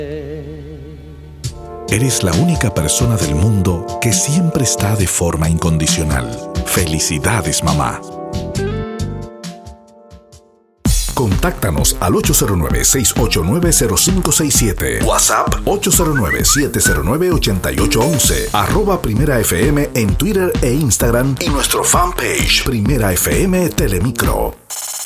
Eres la única persona del mundo que siempre está de forma incondicional. Felicidades, mamá. Contáctanos al 809-689-0567. WhatsApp 809-709-8811. @Primera FM en Twitter e Instagram y nuestro fanpage Primera FM Telemicro.